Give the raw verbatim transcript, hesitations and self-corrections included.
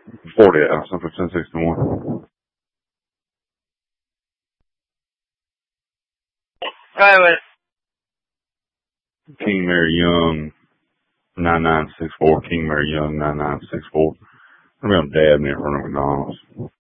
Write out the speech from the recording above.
forty, uh, something ten sixty-one. Right with King Mary Young, nine nine six four. King Mary Young, nine nine six four. I'm going to dab me in front of McDonald's.